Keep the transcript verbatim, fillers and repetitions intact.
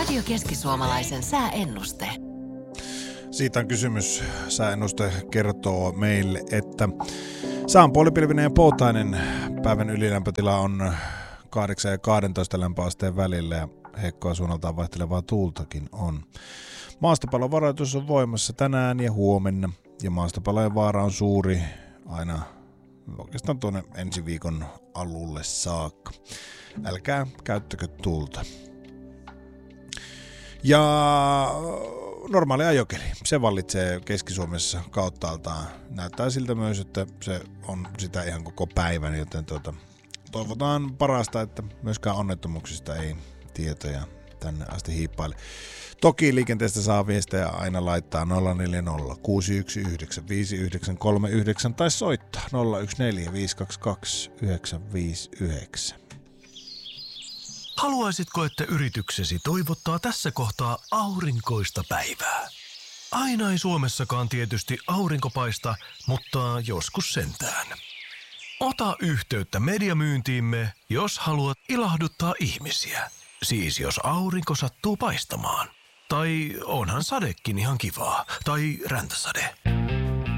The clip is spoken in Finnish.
Radio Keski-Suomalaisen sääennuste. Siitä on kysymys. Sääennuste kertoo meille, että sään puolipilvinen ja poutainen. Päivän ylilämpötila on kahdeksan ja kaksitoista lämpöasteen välillä ja heikkoa suunnaltaan vaihtelevaa tuultakin on. Maastopallovaroitus on voimassa tänään ja huomenna ja maastopalojen vaara on suuri aina oikeastaan tuonne ensi viikon alulle saakka. Älkää käyttäkö tulta. Ja normaali ajokeli, se vallitsee Keski-Suomessa kauttaaltaan. Näyttää siltä myös, että se on sitä ihan koko päivän, joten tuota, toivotaan parasta, että myöskään onnettomuuksista ei tietoja tänne asti hiippaile. Toki liikenteestä saa viestejä aina laittaa nolla neljä nolla kuusi yksi yhdeksän viisi yhdeksän kolme yhdeksän tai soittaa nolla yksi neljä viisi kaksi kaksi yhdeksän viisi yhdeksän. Haluaisitko, että yrityksesi toivottaa tässä kohtaa aurinkoista päivää? Aina ei Suomessakaan tietysti aurinko paista, mutta joskus sentään. Ota yhteyttä mediamyyntiimme, jos haluat ilahduttaa ihmisiä. Siis jos aurinko sattuu paistamaan. Tai onhan sadekin ihan kivaa. Tai räntäsade.